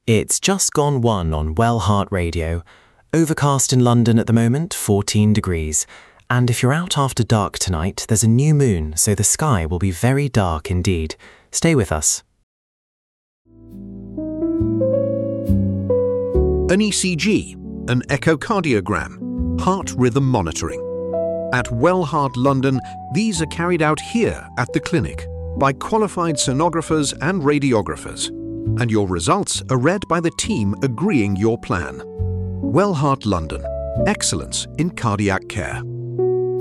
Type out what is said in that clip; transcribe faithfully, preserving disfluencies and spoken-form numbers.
It's just gone one on Well Heart Radio. Overcast in London at the moment, fourteen degrees. And if you're out after dark tonight, there's a new moon, so the sky will be very dark indeed. Stay with us. An E C G, an echocardiogram, heart rhythm monitoring. At Well Heart London, these are carried out here at the clinic by qualified sonographers and radiographers, and your results are read by the team agreeing your plan. Well Heart London, excellence in cardiac care.